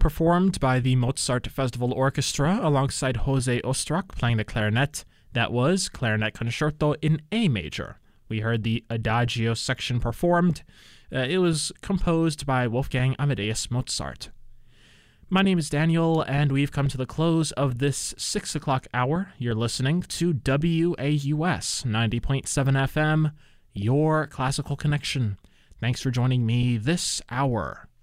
performed by the Mozart Festival Orchestra alongside Jose Ostrak playing the clarinet. That was Clarinet Concerto in A major. We heard the Adagio section performed. It was composed by Wolfgang Amadeus Mozart. My name is Daniel, and we've come to the close of this 6 o'clock hour. You're listening to WAUS 90.7 FM, your classical connection. Thanks for joining me this hour.